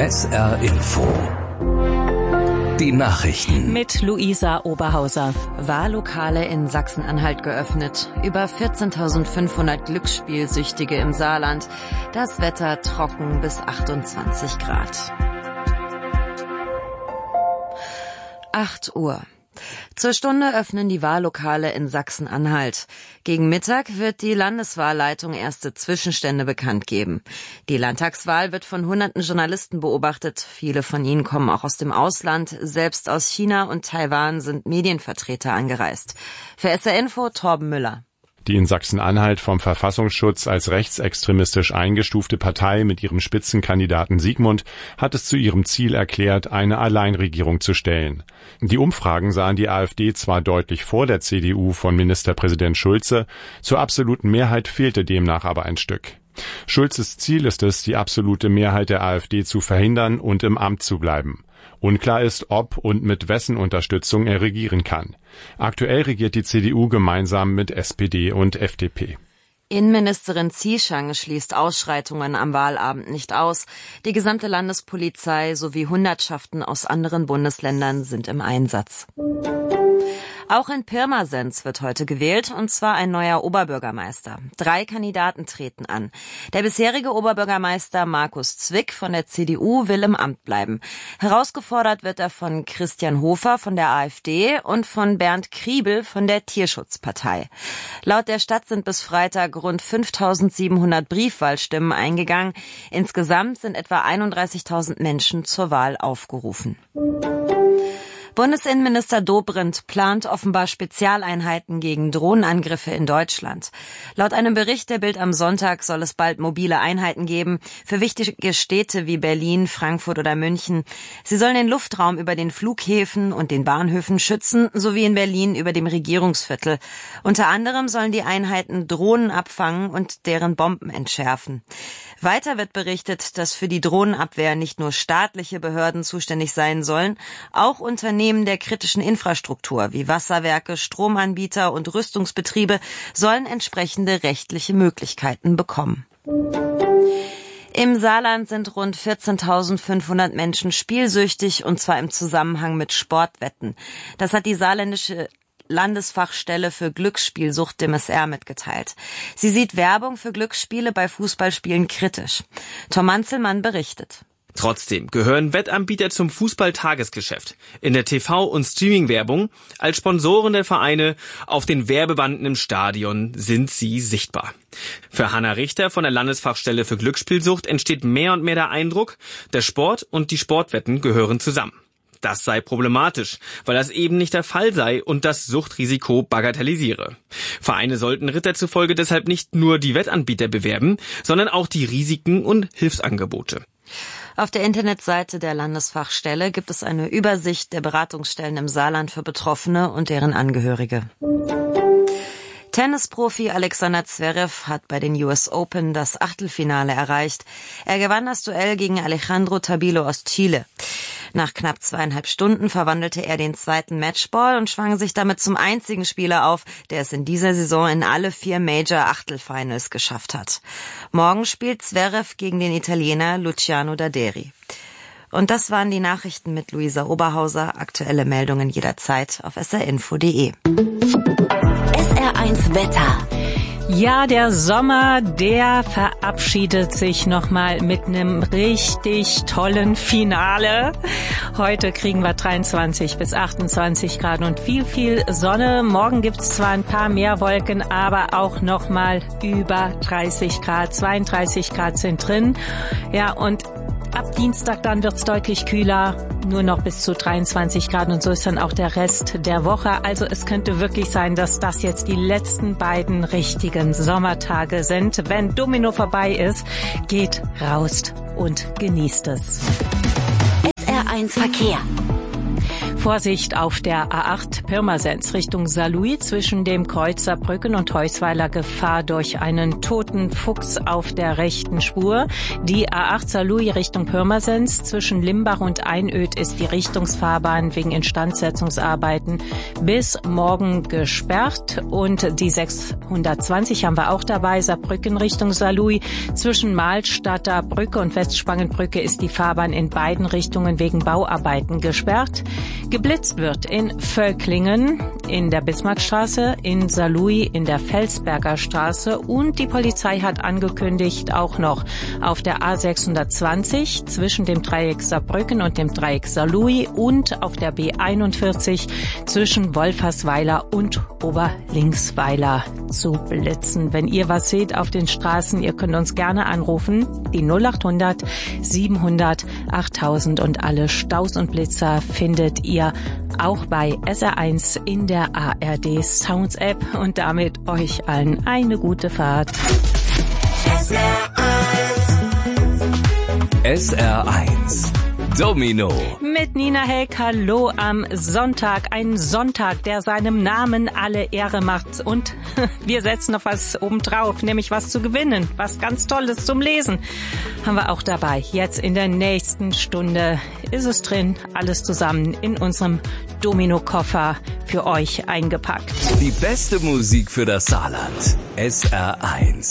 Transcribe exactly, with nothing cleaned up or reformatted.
S R Info. Die Nachrichten. Mit Luisa Oberhauser. Wahllokale in Sachsen-Anhalt geöffnet. Über vierzehntausendfünfhundert Glücksspielsüchtige im Saarland. Das Wetter trocken bis achtundzwanzig Grad. acht Uhr. Zur Stunde öffnen die Wahllokale in Sachsen-Anhalt. Gegen Mittag wird die Landeswahlleitung erste Zwischenstände bekannt geben. Die Landtagswahl wird von hunderten Journalisten beobachtet. Viele von ihnen kommen auch aus dem Ausland. Selbst aus China und Taiwan sind Medienvertreter angereist. Für S R Info Torben Müller. Die in Sachsen-Anhalt vom Verfassungsschutz als rechtsextremistisch eingestufte Partei mit ihrem Spitzenkandidaten Sigmund hat es zu ihrem Ziel erklärt, eine Alleinregierung zu stellen. Die Umfragen sahen die AfD zwar deutlich vor der C D U von Ministerpräsident Schulze, zur absoluten Mehrheit fehlte demnach aber ein Stück. Schulzes Ziel ist es, die absolute Mehrheit der AfD zu verhindern und im Amt zu bleiben. Unklar ist, ob und mit wessen Unterstützung er regieren kann. Aktuell regiert die C D U gemeinsam mit S P D und F D P. Innenministerin Zieschang schließt Ausschreitungen am Wahlabend nicht aus. Die gesamte Landespolizei sowie Hundertschaften aus anderen Bundesländern sind im Einsatz. Auch in Pirmasens wird heute gewählt, und zwar ein neuer Oberbürgermeister. Drei Kandidaten treten an. Der bisherige Oberbürgermeister Markus Zwick von der C D U will im Amt bleiben. Herausgefordert wird er von Christian Hofer von der AfD und von Bernd Kriebel von der Tierschutzpartei. Laut der Stadt sind bis Freitag rund fünftausendsiebenhundert Briefwahlstimmen eingegangen. Insgesamt sind etwa einunddreißigtausend Menschen zur Wahl aufgerufen. Bundesinnenminister Dobrindt plant offenbar Spezialeinheiten gegen Drohnenangriffe in Deutschland. Laut einem Bericht der Bild am Sonntag soll es bald mobile Einheiten geben für wichtige Städte wie Berlin, Frankfurt oder München. Sie sollen den Luftraum über den Flughäfen und den Bahnhöfen schützen, sowie in Berlin über dem Regierungsviertel. Unter anderem sollen die Einheiten Drohnen abfangen und deren Bomben entschärfen. Weiter wird berichtet, dass für die Drohnenabwehr nicht nur staatliche Behörden zuständig sein sollen, auch Unternehmen der kritischen Infrastruktur wie Wasserwerke, Stromanbieter und Rüstungsbetriebe sollen entsprechende rechtliche Möglichkeiten bekommen. Im Saarland sind rund vierzehntausendfünfhundert Menschen spielsüchtig, und zwar im Zusammenhang mit Sportwetten. Das hat die saarländische Landesfachstelle für Glücksspielsucht dem S R mitgeteilt. Sie sieht Werbung für Glücksspiele bei Fußballspielen kritisch. Tom Manzelmann berichtet. Trotzdem gehören Wettanbieter zum Fußball-Tagesgeschäft. In der T V- und Streaming-Werbung, als Sponsoren der Vereine, auf den Werbebanden im Stadion sind sie sichtbar. Für Hanna Richter von der Landesfachstelle für Glücksspielsucht entsteht mehr und mehr der Eindruck, der Sport und die Sportwetten gehören zusammen. Das sei problematisch, weil das eben nicht der Fall sei und das Suchtrisiko bagatellisiere. Vereine sollten Ritter zufolge deshalb nicht nur die Wettanbieter bewerben, sondern auch die Risiken und Hilfsangebote. Auf der Internetseite der Landesfachstelle gibt es eine Übersicht der Beratungsstellen im Saarland für Betroffene und deren Angehörige. Tennisprofi Alexander Zverev hat bei den U S Open das Achtelfinale erreicht. Er gewann das Duell gegen Alejandro Tabilo aus Chile. Nach knapp zweieinhalb Stunden verwandelte er den zweiten Matchball und schwang sich damit zum einzigen Spieler auf, der es in dieser Saison in alle vier Major-Achtelfinals geschafft hat. Morgen spielt Zverev gegen den Italiener Luciano Daderi. Und das waren die Nachrichten mit Luisa Oberhauser. Aktuelle Meldungen jederzeit auf s r info punkt d e. S R eins Wetter. Ja, der Sommer, der verabschiedet sich nochmal mit einem richtig tollen Finale. Heute kriegen wir dreiundzwanzig bis achtundzwanzig Grad und viel, viel Sonne. Morgen gibt's zwar ein paar mehr Wolken, aber auch nochmal über dreißig Grad, zweiunddreißig Grad sind drin. Ja, und ab Dienstag dann wird's deutlich kühler, nur noch bis zu dreiundzwanzig Grad, und so ist dann auch der Rest der Woche. Also es könnte wirklich sein, dass das jetzt die letzten beiden richtigen Sommertage sind. Wenn Domino vorbei ist, geht raus und genießt es. S R eins Verkehr. Vorsicht auf der A acht Pirmasens Richtung Saarlouis zwischen dem Kreuz Saarbrücken und Heusweiler. Gefahr durch einen toten Fuchs auf der rechten Spur. Die A acht Saarlouis Richtung Pirmasens zwischen Limbach und Einöd ist die Richtungsfahrbahn wegen Instandsetzungsarbeiten bis morgen gesperrt. Und die sechshundertzwanzig haben wir auch dabei. Saarbrücken Richtung Saarlouis zwischen Mahlstadter Brücke und Westspangenbrücke ist die Fahrbahn in beiden Richtungen wegen Bauarbeiten gesperrt. Geblitzt wird in Völklingen, in der Bismarckstraße, in Saarlouis, in der Felsberger Straße und die Polizei hat angekündigt, auch noch auf der A sechshundertzwanzig zwischen dem Dreieck Saarbrücken und dem Dreieck Saarlouis und auf der B einundvierzig zwischen Wolfersweiler und Oberlinksweiler zu blitzen. Wenn ihr was seht auf den Straßen, ihr könnt uns gerne anrufen, die null achthundert siebenhundert achttausend und alle Staus und Blitzer findet ihr auch bei S R eins in der A R D Sounds App und damit euch allen eine gute Fahrt. S R eins. S R eins. Domino. Mit Nina Heck, hallo am Sonntag. Ein Sonntag, der seinem Namen alle Ehre macht. Und wir setzen noch was obendrauf, nämlich was zu gewinnen. Was ganz Tolles zum Lesen haben wir auch dabei. Jetzt in der nächsten Stunde ist es drin. Alles zusammen in unserem Domino-Koffer für euch eingepackt. Die beste Musik für das Saarland. S R eins.